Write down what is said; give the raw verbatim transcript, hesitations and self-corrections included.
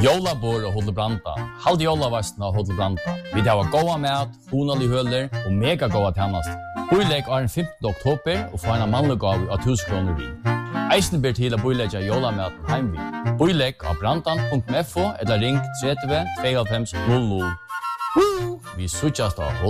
Jólabor og Hotel Branda. Halde jólavastna og Hotel Branda. Vi har goda mat, honalig høler og mega goda tjänast. Boilegg er den femtende oktober og få en mannlig gav av tusen kroner vi. Eisen ber til å boilegge jólamaten heim vi. Boilegg av brandan punktum f o eller ring tretti tveyoghálvfems null null. Vi suttjast av